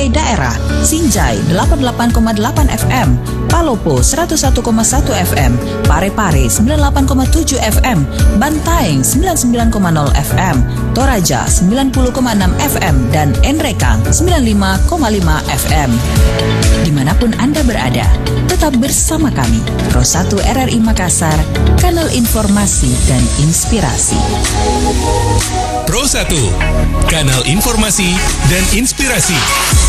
berbagai daerah. Sinjai 88,8 FM, Palopo 101,1 FM, Parepare 98,7 FM, Bantaeng 99,0 FM, Toraja 90,6 FM, dan Enrekang 95,5 FM. Dimanapun Anda berada, tetap bersama kami, Pro 1 RRI Makassar, kanal informasi dan inspirasi. Pro 1, kanal informasi dan inspirasi.